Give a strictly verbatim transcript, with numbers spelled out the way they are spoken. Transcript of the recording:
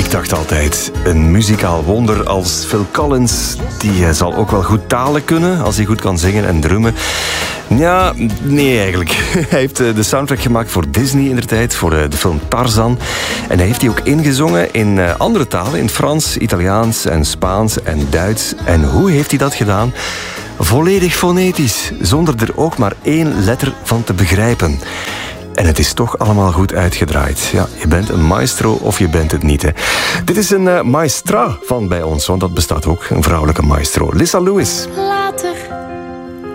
Ik dacht altijd, een muzikaal wonder als Phil Collins, die uh, zal ook wel goed talen kunnen, als hij goed kan zingen en drummen. Ja, nee eigenlijk. Hij heeft uh, de soundtrack gemaakt voor Disney indertijd, voor uh, de film Tarzan. En hij heeft die ook ingezongen in uh, andere talen, in Frans, Italiaans en Spaans en Duits. En hoe heeft hij dat gedaan? Volledig fonetisch, zonder er ook maar één letter van te begrijpen. En het is toch allemaal goed uitgedraaid. Ja, je bent een maestro of je bent het niet. Hè. Dit is een uh, maestra van bij ons, want dat bestaat ook, een vrouwelijke maestro. Lissa Lewis. Later